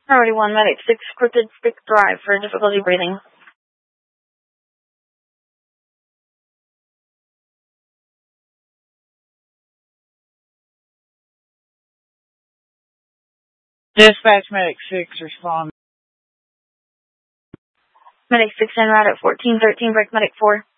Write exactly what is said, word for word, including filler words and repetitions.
Priority one, Medic six, Cryptid Stick Drive for difficulty breathing. Dispatch Medic six, respond. Medic six en route at fourteen thirteen, break Medic four.